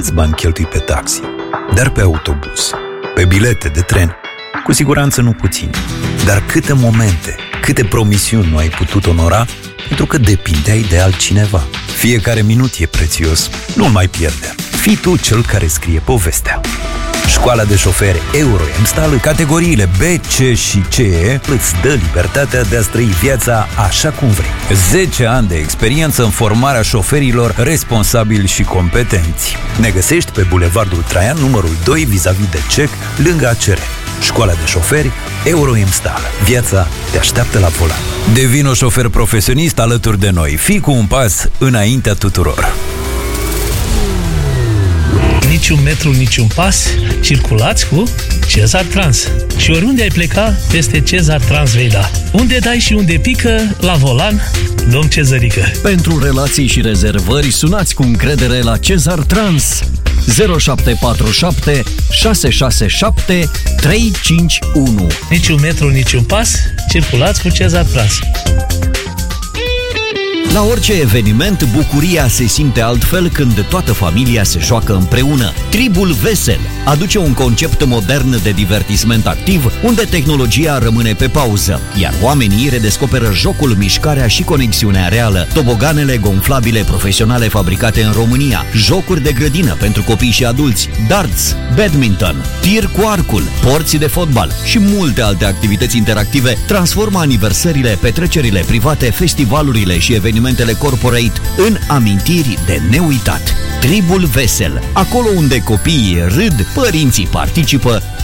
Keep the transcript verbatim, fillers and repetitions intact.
câți bani cheltui pe taxi, dar pe autobuz, pe bilete de tren, cu siguranță nu puțin. Dar câte momente, câte promisiuni nu ai putut onora pentru că depindeai de altcineva. Fiecare minut e prețios, nu-l mai pierde. Fii tu cel care scrie povestea. Școala de șoferi Euro-Emstal, categoriile B, C și C îți dă libertatea de a trăi viața așa cum vrei. zece ani de experiență în formarea șoferilor responsabili și competenți. Ne găsești pe Bulevardul Traian, numărul doi, vis-a-vis de C E C, lângă A C R. Școala de șoferi Euro-Emstal. Viața te așteaptă la volan. Devino șofer profesionist alături de noi. Fii cu un pas înaintea tuturor. Niciun metru, niciun pas, circulați cu Cezar Trans. Și oriunde ai pleca, peste Cezar Trans vei da. Unde dai și unde pică, la volan, domn Cezărică. Pentru relații și rezervări, sunați cu încredere la Cezar Trans. zero șapte patru șapte șase șase șapte trei cinci unu. Niciun metru, niciun pas, circulați cu Cezar Trans. La orice eveniment, bucuria se simte altfel când toată familia se joacă împreună. Tribul Vesel aduce un concept modern de divertisment activ, unde tehnologia rămâne pe pauză, iar oamenii redescoperă jocul, mișcarea și conexiunea reală. Toboganele gonflabile profesionale fabricate în România, jocuri de grădină pentru copii și adulți, darts, badminton, tir cu arcul, porți de fotbal și multe alte activități interactive transformă aniversările, petrecerile private, festivalurile și evenimentele corporate în amintiri de neuitat. Tribul Vesel, acolo unde copiii râd, părinții participă